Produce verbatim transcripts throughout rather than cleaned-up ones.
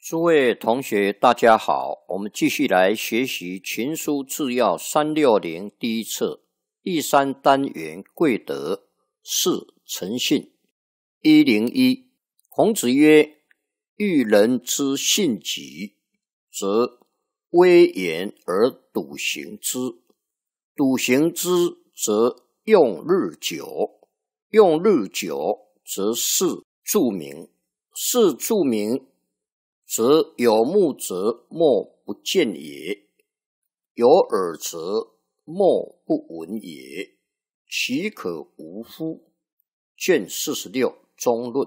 诸位同学大家好，我们继续来学习群书治要三六零第一册第三单元贵德四诚信。一零一孔子曰：欲人之信己，则威严而笃行之，笃行之则用日久，用日久则事著名，事著名则有目则莫不见也，有耳则莫不闻也，其可无乎？卷四十六中论。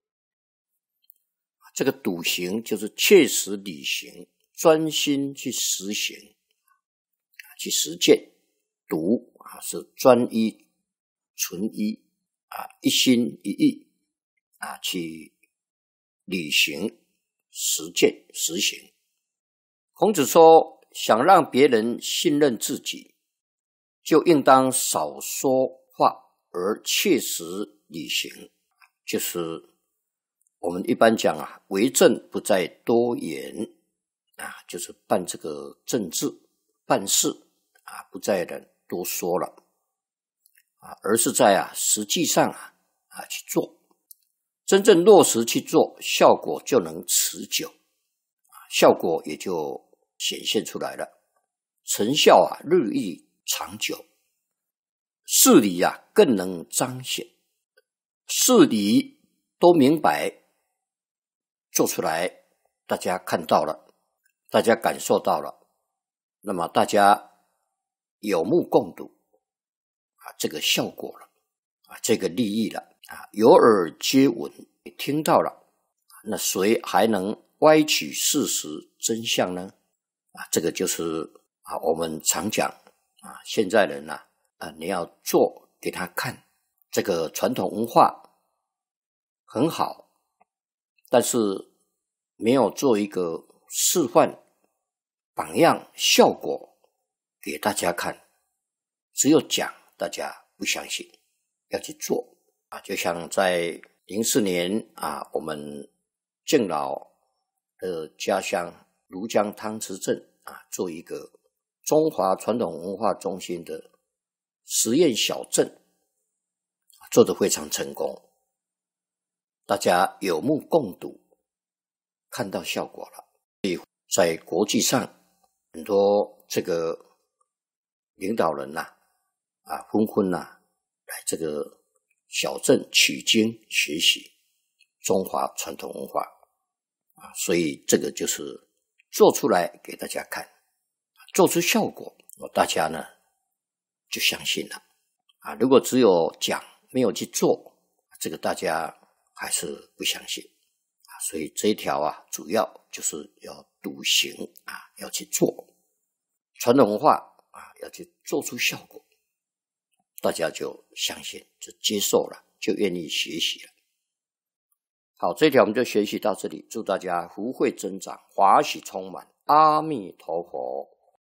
这个笃行就是切实履行，专心去实行，去实践。笃啊是专一、纯一啊，一心一意啊去履行。实践实行。孔子说，想让别人信任自己，就应当少说话而切实履行。就是我们一般讲啊，为政不在多言啊，就是办这个政治办事啊，不在人多说了啊，而是在啊实际上啊啊去做。真正落实去做，效果就能持久，效果也就显现出来了，成效啊日益长久，事理啊更能彰显，事理都明白，做出来大家看到了，大家感受到了，那么大家有目共睹啊，这个效果了啊，这个利益了。啊，有耳皆闻，听到了，那谁还能歪曲事实真相呢？啊，这个就是啊，我们常讲啊，现在人啊，啊，你要做给他看，这个传统文化很好，但是没有做一个示范、榜样、效果给大家看，只有讲，大家不相信，要去做。啊，就像在零四年啊，我们敬老的家乡庐江汤池镇啊，做一个中华传统文化中心的实验小镇，做得非常成功，大家有目共睹，看到效果了。所以在国际上，很多这个领导人呐、啊，啊，纷纷呐、啊、来这个小镇取经学习中华传统文化啊，所以这个就是做出来给大家看，做出效果，大家呢就相信了啊。如果只有讲没有去做，这个大家还是不相信啊。所以这一条啊，主要就是要笃行啊，要去做传统文化啊，要去做出效果。大家就相信，就接受了，就愿意学习了。好，这一条我们就学习到这里，祝大家福慧增长，华喜充满，阿弥陀佛。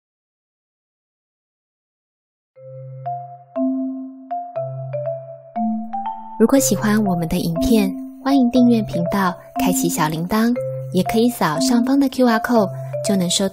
如果喜欢我们的影片，欢迎订阅频道，开启小铃铛，也可以扫上方的 Q R code，就能收